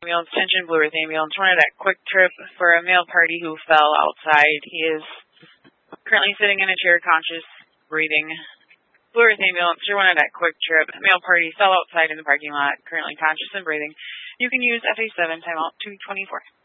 Ambulance, attention, Blue Earth Ambulance, wanted a quick trip for a male party who fell outside. He is currently sitting in a chair, conscious, breathing. Blue Earth Ambulance, you're wanted a quick trip. A male party fell outside in the parking lot, currently conscious and breathing. You can use FA7, timeout 224.